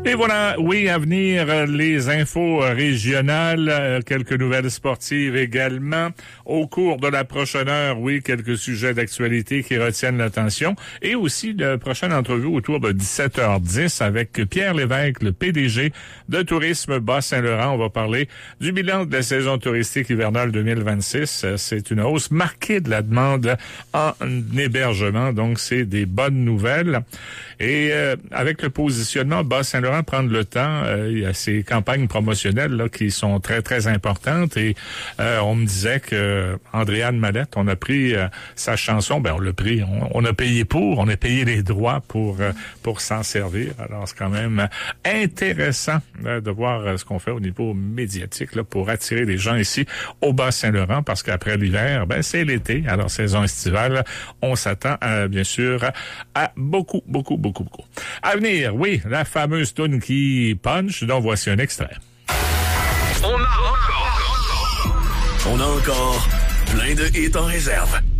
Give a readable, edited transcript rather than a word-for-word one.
Et voilà, oui, à venir, les infos régionales, quelques nouvelles sportives également. Au cours de la prochaine heure, oui, quelques sujets d'actualité qui retiennent l'attention. Et aussi, la prochaine entrevue autour de 17h10 avec Pierre Lévesque, le PDG de Tourisme Bas-Saint-Laurent. On va parler du bilan de la saison touristique hivernale 2026. C'est une hausse marquée de la demande en hébergement, donc c'est des bonnes nouvelles. Et avec le positionnement Bas-Saint-Laurent, prendre le temps, il y a ces campagnes promotionnelles là qui sont très très importantes et on me disait que Andréane Mallette, on a pris sa chanson, on l'a pris, on a payé on a payé les droits pour s'en servir. Alors c'est quand même intéressant de voir ce qu'on fait au niveau médiatique là pour attirer les gens ici au Bas-Saint-Laurent parce qu'après l'hiver, c'est l'été, alors saison estivale, on s'attend bien sûr à beaucoup. À venir, oui, la fameuse toune qui punch, dont voici un extrait. On a encore plein de hits en réserve.